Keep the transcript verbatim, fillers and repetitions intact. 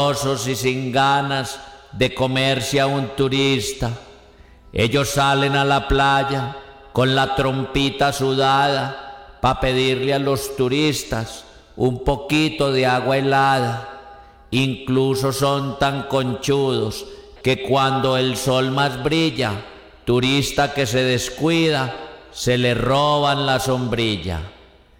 y sin ganas de comerse a un turista. Ellos salen a la playa con la trompita sudada pa' pedirle a los turistas un poquito de agua helada. Incluso son tan conchudos que cuando el sol más brilla, turista que se descuida, se le roban la sombrilla.